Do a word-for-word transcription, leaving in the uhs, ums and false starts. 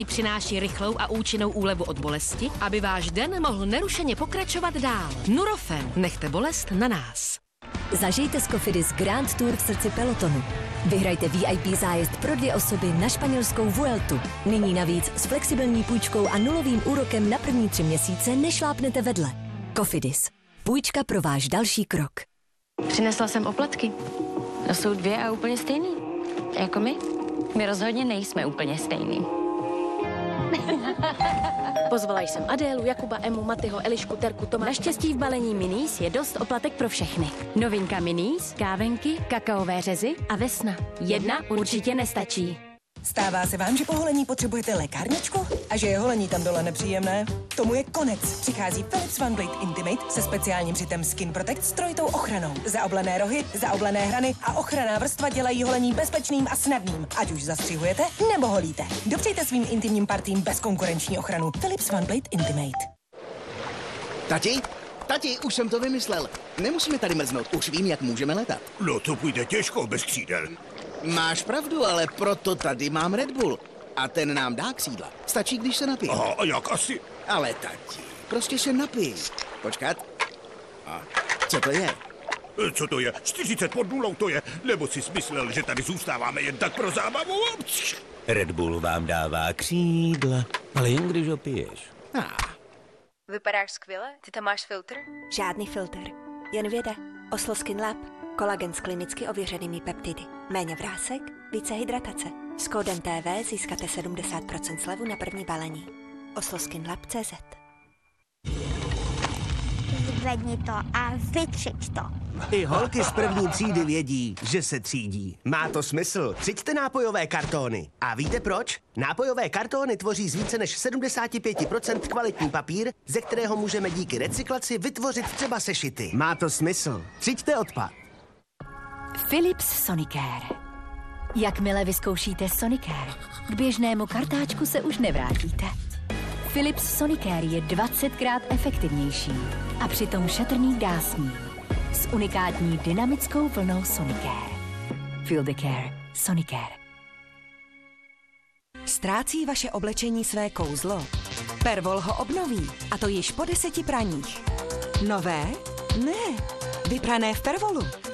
Přináší rychlou a účinnou úlevu od bolesti, aby váš den mohl nerušeně pokračovat dál. Nurofen. Nechte bolest na nás. Zažijte s Cofidis Grand Tour v srdci pelotonu. Vyhrajte V I P zájezd pro dvě osoby na španělskou Vueltu. Nyní navíc s flexibilní půjčkou a nulovým úrokem na první tři měsíce nešlápnete vedle. Cofidis. Půjčka pro váš další krok. Přinesla jsem oplatky. To jsou dvě a úplně stejný. Jako my. My rozhodně nejsme úplně stejný. Pozvala jsem Adélu, Jakuba, Emu, Matyho, Elišku, Terku, Tomáše. Naštěstí v balení Minis je dost oplatek pro všechny. Novinka Minis, kávenky, kakaové řezy a vesna. Jedna určitě nestačí. Stává se vám, že po holení potřebujete lékárničku? A že je holení tam dole nepříjemné? Tomu je konec. Přichází Philips One Blade Intimate se speciálním přitem Skin Protect s trojitou ochranou. Zaoblené rohy, zaoblené hrany a ochranná vrstva dělají holení bezpečným a snadným. Ať už zastřihujete nebo holíte. Dopřejte svým intimním partím bezkonkurenční ochranu. Philips One Blade Intimate. Tati? Tati, už jsem to vymyslel. Nemusíme tady mrznout, už vím, jak můžeme letat. No to půjde těžko bez křídel. Máš pravdu, ale proto tady mám Red Bull. A ten nám dá křídla. Stačí, když se napije. Aha, a jak asi? Ale tati, prostě se napij. Počkat. A co to je? Co to je? čtyřicet pod nulou to je. Nebo jsi smyslel, že tady zůstáváme jen tak pro zábavu? Red Bull vám dává křídla, ale jen když ho piješ. Ah. Vypadáš skvěle? Ty tam máš filtr? Žádný filtr. Jen věda. Oslo Skin Lab. Kolagen s klinicky ověřenými peptidy. Méně vrásek, více hydratace. S kódem T V získáte sedmdesát procent slevu na první balení. oslo skin lab tečka cé zet. Zvedni to a vytřič to. I holky z první třídy vědí, že se třídí. Má to smysl. Třiďte nápojové kartóny. A víte proč? Nápojové kartóny tvoří z více než sedmdesát pět procent kvalitní papír, ze kterého můžeme díky recyklaci vytvořit třeba sešity. Má to smysl. Třiďte odpad. Philips Sonicare. Jakmile vyzkoušíte Sonicare, k běžnému kartáčku se už nevrátíte. Philips Sonicare je dvacetkrát efektivnější a přitom šetrný dásní. S unikátní dynamickou vlnou Sonicare. Feel the care. Sonicare. Ztrácí vaše oblečení své kouzlo? Pervol ho obnoví, a to již po deseti praních. Nové? Ne, vyprané v Pervolu.